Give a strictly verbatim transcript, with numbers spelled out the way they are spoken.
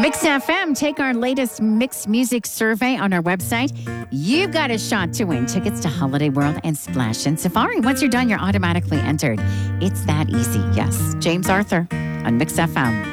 Mix F M, take our latest mixed music survey on our website. You've got a shot to win tickets to Holiday World and Splash and Safari. Once you're done, you're automatically entered. It's that easy. Yes. James Arthur on Mix F M.